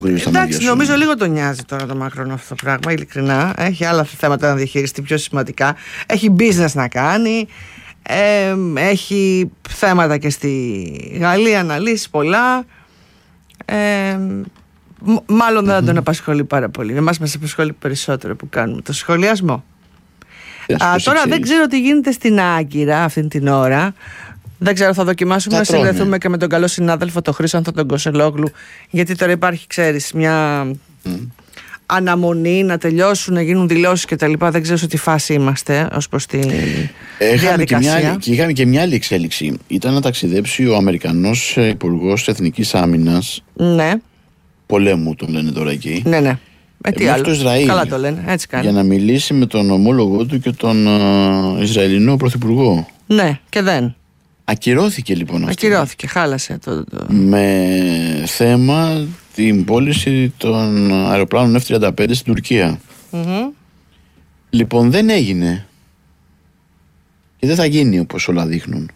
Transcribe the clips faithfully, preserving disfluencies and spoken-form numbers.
Εντάξει, νομίζω λίγο τον νοιάζει τώρα το Μακρόν αυτό το πράγμα, ειλικρινά. Έχει άλλα θέματα να διαχειριστεί πιο σημαντικά. Έχει business να κάνει. Ε, έχει θέματα και στη Γαλλία να λύσει πολλά. Ε, μάλλον δεν mm-hmm. τον απασχολεί πάρα πολύ. Εμάς μας απασχολεί περισσότερο που κάνουμε το σχολιασμό. Α, τώρα δεν ξέρω τι γίνεται στην Άγκυρα αυτή την ώρα. Δεν ξέρω, θα δοκιμάσουμε θα να συνδεθούμε και με τον καλό συνάδελφο τον Χρήσανθο τον Κωσελόγλου, γιατί τώρα υπάρχει, ξέρεις, μια mm. αναμονή να τελειώσουν, να γίνουν δηλώσεις και τα λοιπά. Δεν ξέρω σε τι φάση είμαστε ως προς τη διαδικασία. Και, μια, και είχαμε και μια άλλη εξέλιξη. Ήταν να ταξιδέψει ο Αμερικανός Υπουργός Εθνικής Άμυνας. Ναι. Πολέμου τον λένε τώρα εκεί. Ναι, ναι. Ε, τι άλλο. Το Ισραήλ, καλά το λένε, έτσι κάνει. Για να μιλήσει με τον ομόλογό του και τον uh, Ισραηλινό Πρωθυπουργό. Ναι, και δεν. Ακυρώθηκε λοιπόν αυτό. Ακυρώθηκε, χάλασε το, το... Με θέμα την πώληση των αεροπλάνων εφ τριάντα πέντε στην Τουρκία. Mm-hmm. Λοιπόν, δεν έγινε. Και δεν θα γίνει όπως όλα δείχνουν.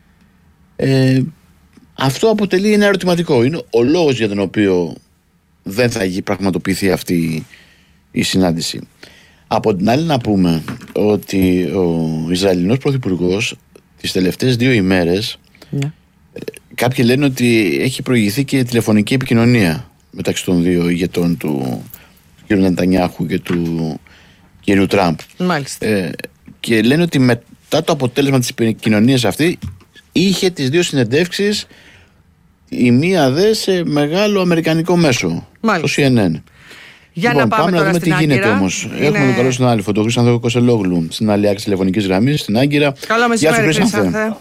Ε, αυτό αποτελεί ένα ερωτηματικό. Είναι ο λόγος για τον οποίο δεν θα πραγματοποιηθεί αυτή η συνάντηση. Από την άλλη να πούμε ότι ο Ισραηλινός Πρωθυπουργός τις τελευταίες δύο ημέρες yeah. κάποιοι λένε ότι έχει προηγηθεί και τηλεφωνική επικοινωνία μεταξύ των δύο ηγετών του κ. Νετανιάχου και του κ. Τραμπ. Μάλιστα. Ε, και λένε ότι μετά το αποτέλεσμα της επικοινωνίας αυτή είχε τις δύο συνεντεύξεις η μία δε σε μεγάλο αμερικανικό μέσο. Μάλιστα. Στο σι εν εν. Για λοιπόν, να πάμε, πάμε τώρα να δούμε στην τι γίνεται Άγκυρα. όμως. Είναι... Έχουμε τον καλό συνάδελφο, τον Χρήσανθο Κωσελόγλου, στην άλλη άκρη τηλεφωνικής γραμμής, στην Άγκυρα. Καλό μεσημέρι, Χρήσανθε.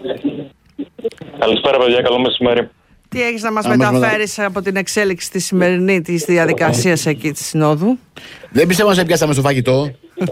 Καλησπέρα, παιδιά, καλό μεσημέρι. Τι έχεις να μας μεταφέρεις από την εξέλιξη τη σημερινή της διαδικασίας εκεί της Συνόδου? Δεν πιστεύω να σε πιάσαμε στο φαγητό.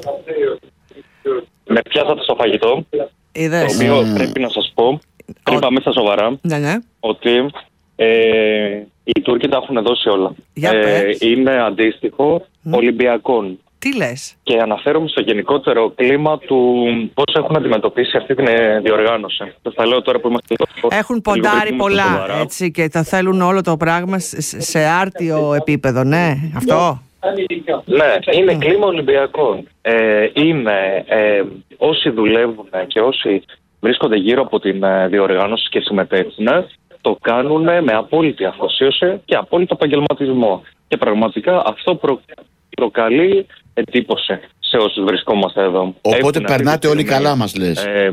Με πιάσατε στο φαγητό. Είδες. Το οποίο mm. πρέπει να σας πω, πριν πάμε στα σοβαρά, ναι, ναι. ότι ε, οι Τούρκοι τα έχουν δώσει όλα. Ε, είναι αντίστοιχο mm. Ολυμπιακών. Τι λες? Και αναφέρομαι στο γενικότερο κλίμα του πώς έχουν αντιμετωπίσει αυτή την διοργάνωση. Θα λέω τώρα που είμαστε... Έχουν ποντάρει πολλά, έτσι, και θα θέλουν όλο το πράγμα σε άρτιο επίπεδο, ναι, αυτό. Ναι, είναι mm. κλίμα Ολυμπιακών. Ε, είναι ε, όσοι δουλεύουν και όσοι βρίσκονται γύρω από την διοργάνωση και συμμετέχουν, το κάνουν με απόλυτη αφοσίωση και απόλυτο επαγγελματισμό. Και πραγματικά αυτό προ... προκαλεί εντύπωση σε όσους βρισκόμαστε εδώ. Οπότε έχουν περνάτε όλοι καλά, μας λες. Ε,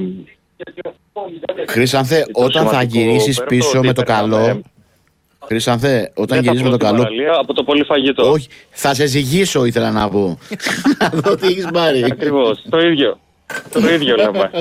Χρήσανθε, όταν θα γυρίσεις πίσω με το καλό... Χρήσανθε, όταν γυρίσεις με το καλό... Από το πολύ φαγητό. Όχι, θα σε ζυγίσω ήθελα να πω. Να δω τι έχεις πάρει. Ακριβώς, το ίδιο. Το ίδιο λέμε.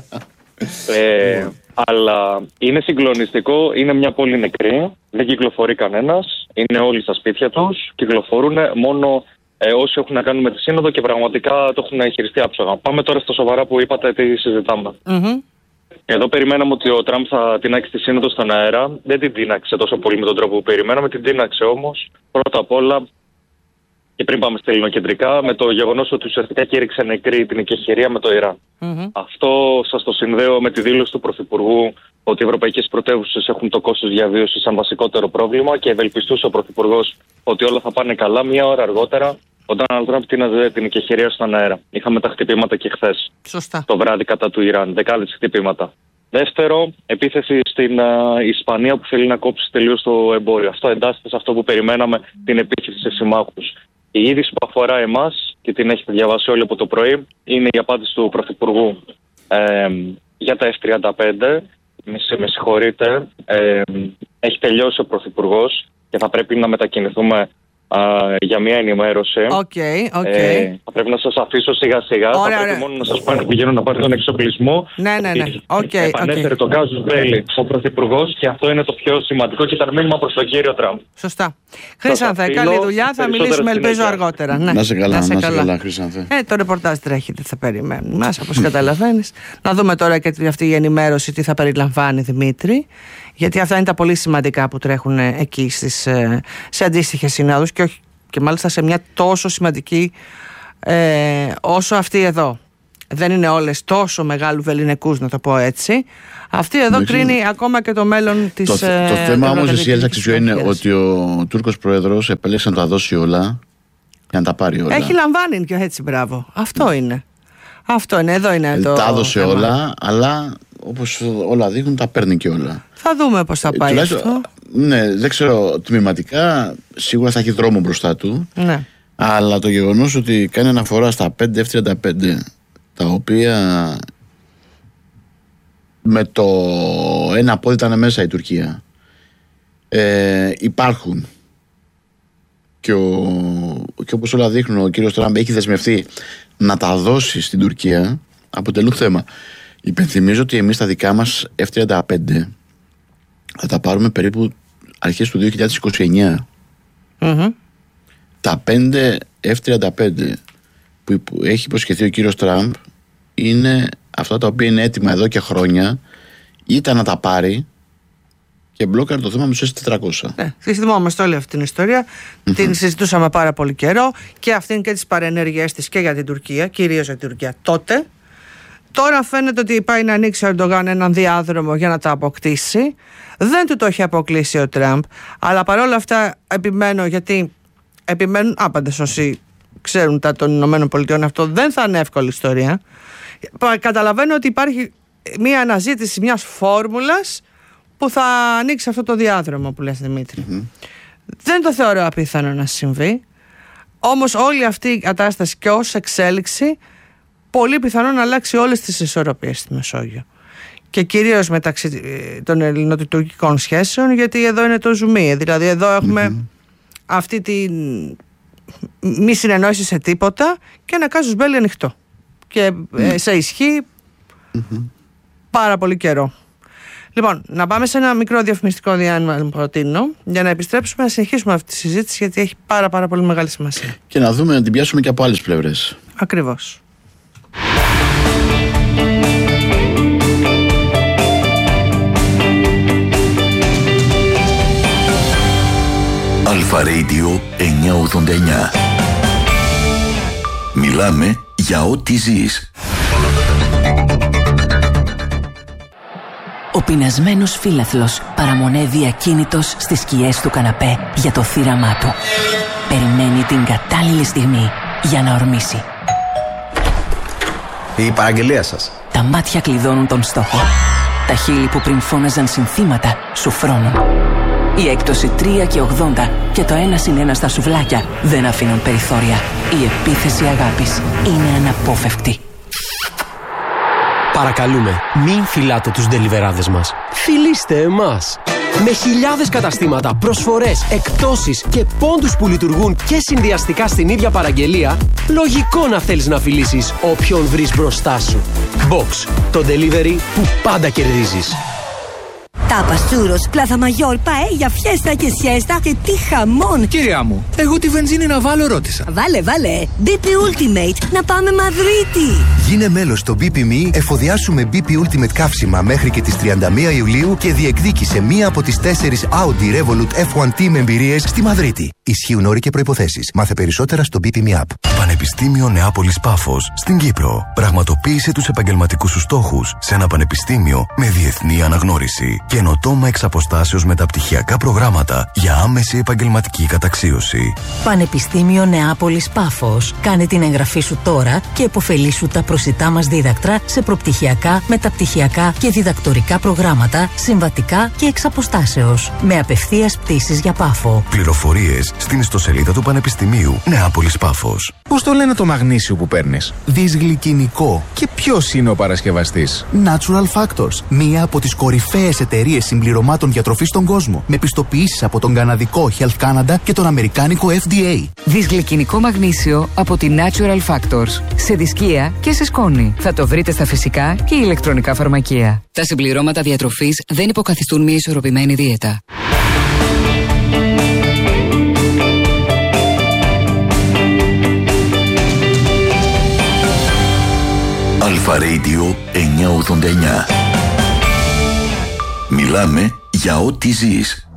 ε, αλλά είναι συγκλονιστικό, είναι μια πόλη νεκρή, δεν κυκλοφορεί κανένας, είναι όλοι στα σπίτια τους, κυκλοφορούν μόνο ε, όσοι έχουν να κάνουν με τη σύνοδο και πραγματικά το έχουν χειριστεί άψογα. Πάμε τώρα στα σοβαρά που είπατε τι συζητάμε. Mm-hmm. Εδώ περιμέναμε ότι ο Τραμπ θα τίνάξει τη σύνοδο στον αέρα. Δεν την τίναξε τόσο πολύ με τον τρόπο που περιμέναμε. Την τίναξε όμως πρώτα απ' όλα, και πριν πάμε στα ελληνοκεντρικά, με το γεγονός ότι ουσιαστικά κήρυξε νεκρή την εκεχηρία με το Ιράν. Mm-hmm. Αυτό σας το συνδέω με τη δήλωση του Πρωθυπουργού ότι οι ευρωπαϊκές πρωτεύουσες έχουν το κόστος διαβίωσης σαν βασικότερο πρόβλημα και ευελπιστούσε ο Πρωθυπουργός ότι όλα θα πάνε καλά. Μία ώρα αργότερα ο Ντόναλντ Τραμπ τίναζε την εκεχηρία στον αέρα. Είχαμε τα χτυπήματα και χθες. Σωστά. Το βράδυ κατά του Ιράν. Δεκάδες χτυπήματα. Δεύτερο, επίθεση στην uh, Ισπανία που θέλει να κόψει τελείως το εμπόριο. Αυτό εντάσσεται σε αυτό που περιμέναμε, την επίθεση σε συμμάχους. Η είδηση που αφορά εμάς και την έχετε διαβάσει όλοι από το πρωί είναι η απάντηση του Πρωθυπουργού ε, για τα εφ τριάντα πέντε. Με, με συγχωρείτε, ε, έχει τελειώσει ο Πρωθυπουργός και θα πρέπει να μετακινηθούμε Uh, για μια ενημέρωση. Okay, okay. Ε, θα πρέπει να σας αφήσω σιγά σιγά. Ωραία, θα πρέπει ωραία. μόνο να σας πω να πηγαίνουν να πάρουν τον εξοπλισμό. Ναι, ναι, ναι. Okay, επανέφερε okay. το κάζους μπέλι ο Πρωθυπουργός και αυτό είναι το πιο σημαντικό και ήταν μήνυμα προς τον κύριο Τραμπ. Σωστά. Χρήσανθε, καλή δουλειά. Θα μιλήσουμε, ελπίζω, αργότερα. Ναι. Να σε καλά, να σε καλά, καλά Χρήσανθε. Ε, το ρεπορτάζ τρέχει, τι θα περιμένουν μας, όπως καταλαβαίνεις. Να δούμε τώρα και αυτή η ενημέρωση τι θα περιλαμβάνει, Δημήτρη. Γιατί αυτά είναι τα πολύ σημαντικά που τρέχουν εκεί στις, σε αντίστοιχες συνόδους και, όχι, και μάλιστα σε μια τόσο σημαντική ε, όσο αυτή εδώ. δεν είναι όλες τόσο μεγάλου βεληνικούς, να το πω έτσι. Αυτή εδώ Μέχρι... κρίνει ακόμα και το μέλλον της. Το, ε, το θέμα όμως εσύ έλεξες ποιο είναι, της ότι ο Τούρκος πρόεδρος επέλεξε να τα δώσει όλα για να τα πάρει όλα. Έχει λαμβάνει και έτσι, μπράβο. Αυτό είναι. Αυτό είναι, εδώ είναι ε, το. Τα έδωσε θέμα. όλα, αλλά όπως όλα δείχνουν, τα παίρνει και όλα. Θα δούμε πώς θα πάει ε, αυτό. Ναι, δεν ξέρω, τμηματικά σίγουρα θα έχει δρόμο μπροστά του. Ναι. Αλλά το γεγονός ότι κάνει αναφορά στα πέντε εφ τριάντα πέντε, τα οποία με το ένα πόδι ήταν μέσα η Τουρκία, ε, υπάρχουν και, ο, και όπως όλα δείχνουν, ο κύριος Τραμπ έχει δεσμευτεί να τα δώσει στην Τουρκία, αποτελούν θέμα. Υπενθυμίζω ότι εμείς τα δικά μας εφ τριάντα πέντε θα τα πάρουμε περίπου αρχές του δύο χιλιάδες είκοσι εννιά. Mm-hmm. Τα πέντε εφ τριάντα πέντε που έχει υποσχεθεί ο κύριος Τραμπ είναι αυτά τα οποία είναι έτοιμα εδώ και χρόνια, ήταν να τα πάρει και μπλόκαρε το θέμα με τους ες τετρακόσια. Ναι, θυμόμαστε όλη αυτή την ιστορία. Mm-hmm. Την συζητούσαμε πάρα πολύ καιρό και αυτήν και τις παρενέργειές της και για την Τουρκία, κυρίως για την Τουρκία τότε. Τώρα φαίνεται ότι πάει να ανοίξει ο Ερντογάν έναν διάδρομο για να τα αποκτήσει. Δεν του το έχει αποκλείσει ο Τραμπ, αλλά παρόλα αυτά επιμένω, γιατί επιμένουν άπαντες όσοι ξέρουν τα των Ηνωμένων Πολιτειών, αυτό δεν θα είναι εύκολη ιστορία. Καταλαβαίνω ότι υπάρχει μια αναζήτηση μιας φόρμουλας που θα ανοίξει αυτό το διάδρομο που λες, Δημήτρη. Mm-hmm. Δεν το θεωρώ απίθανο να συμβεί. Όμως όλη αυτή η κατάσταση και ως εξέλιξη πολύ πιθανό να αλλάξει όλες τις ισορροπίες στη Μεσόγειο. Και κυρίως μεταξύ των ελληνοτουρκικών σχέσεων, γιατί εδώ είναι το ζουμί. Δηλαδή εδώ έχουμε mm-hmm. αυτή τη μη συνεννόηση σε τίποτα και ένα κάζους μπέλι ανοιχτό. Και mm-hmm. σε ισχύ mm-hmm. πάρα πολύ καιρό. Λοιπόν, να πάμε σε ένα μικρό διαφημιστικό διάλειμμα, προτείνω, για να επιστρέψουμε να συνεχίσουμε αυτή τη συζήτηση, γιατί έχει πάρα πάρα πολύ μεγάλη σημασία. Και να δούμε, να την πιάσουμε και από άλλες πλευρές. Ακριβώς. Αλφα Radio εννιακόσια ογδόντα εννιά. Μιλάμε για ό,τι ζεις. Ο πεινασμένος φύλαθλος παραμονεύει ακίνητος στις σκιές του καναπέ για το θύραμά του. Περιμένει την κατάλληλη στιγμή για να ορμήσει. Η παραγγελία σας. Τα μάτια κλειδώνουν τον στόχο. Τα χείλη που πριν φώναζαν συνθήματα σου φρώνουν. Η έκπτωση τρία και ογδόντα και το ένα συν ένα στα σουβλάκια δεν αφήνουν περιθώρια. Η επίθεση αγάπης είναι αναπόφευκτη. Παρακαλούμε, μην φυλάτε τους ντελιβεράδες μας. Φιλήστε εμάς. Με χιλιάδες καταστήματα, προσφορές, εκπτώσεις και πόντους που λειτουργούν και συνδυαστικά στην ίδια παραγγελία, λογικό να θέλεις να φιλήσεις όποιον βρεις μπροστά σου. Box, το delivery που πάντα κερδίζεις. Tapas, churros, Plaza Mayor, paella, fiesta και siesta και τι χαμόν! Κυρία μου, εγώ τη βενζίνη να βάλω ρώτησα. Βάλε, βάλε! μπι πι Ultimate, να πάμε Μαδρίτη! Γίνε μέλος στο μπι πι εμ ι, εφοδιάσου με μπι πι Ultimate καύσιμα μέχρι και τις τριάντα μία Ιουλίου και διεκδίκησε μία από τις τέσσερις Audi Revolut εφ ουάν τι με εμπειρίες στη Μαδρίτη. Ισχύουν όροι και προϋποθέσεις. Μάθε περισσότερα στο μπι πι εμ ι App. Πανεπιστήμιο Νεάπολης Πάφος στην Κύπρο. Πραγματοποίησε τους επαγγελματικούς σου στόχους σε ένα πανεπιστήμιο με διεθνή αναγνώριση. Καινοτόμα εξ αποστάσεως μεταπτυχιακά προγράμματα για άμεση επαγγελματική καταξίωση. Πανεπιστήμιο Νεάπολης Πάφος. Κάνε την εγγραφή σου τώρα και επωφελήσου τα προσιτά μας δίδακτρα σε προπτυχιακά, μεταπτυχιακά και διδακτορικά προγράμματα, συμβατικά και εξ αποστάσεως. Με απευθείας πτήσεις για Πάφο. Πληροφορίες στην ιστοσελίδα του Πανεπιστημίου Νεάπολης Πάφος. Πώς το λένε το μαγνήσιο που παίρνεις? Δυσγλυκινικό. Και ποιος είναι ο παρασκευαστής? Natural Factors. Μία από τις κορυφαίες εταιρείες συμπληρωμάτων διατροφής στον κόσμο. Με πιστοποιήσεις από τον καναδικό Health Canada και τον αμερικάνικο εφ ντι έι. Δυσγλυκινικό μαγνήσιο από τη Natural Factors. Σε δισκία και σε σκόνη. Θα το βρείτε στα φυσικά και ηλεκτρονικά φαρμακεία. Τα συμπληρώματα διατροφής δεν υποκαθιστούν μια ισορροπημένη δίαιτα. Αλφα Radio εννιακόσια ογδόντα εννιά. Μιλάμε για ό,τι ζεις.